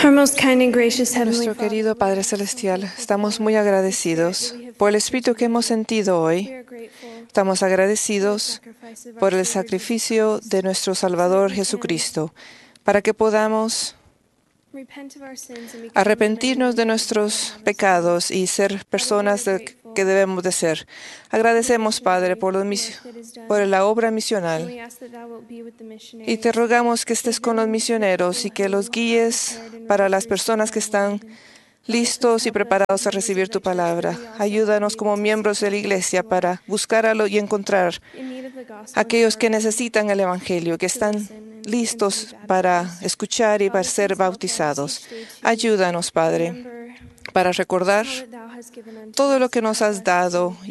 Our most kind and gracious Heavenly Nuestro Father, querido Padre Celestial, estamos muy agradecidos por el Espíritu que hemos sentido hoy. we are grateful Estamos for the agradecidos sacrifice of our por el Savior Jesus sacrificio Christ, de nuestro so that Salvador we can Jesucristo, para que podamos repent of our sins and become the men and arrepentirnos de women that God nuestros would have us to be. pecados y ser personas que debemos de ser. Agradecemos, Padre, por la obra And misional. we ask that Thou wilt be with the Y te missionaries, rogamos que lead estés con los them with misioneros y people que who los are guíes prepared and para ready to las receive personas que Thy word. están And Father, please listos y help us preparados as a members recibir of tu Thy church that palabra. we also Ayúdanos be como able to miembros de la support those iglesia who are para buscarlo y encontrar in need of the gospel and who aquellos are que ready necesitan el Evangelio, que to están listen and to be listos para baptized. escuchar y para Father, ser please help us bautizados. each day to Ayúdanos, Padre, remember para recordar all that Thou hast given unto todo lo us que and nos help has us to dado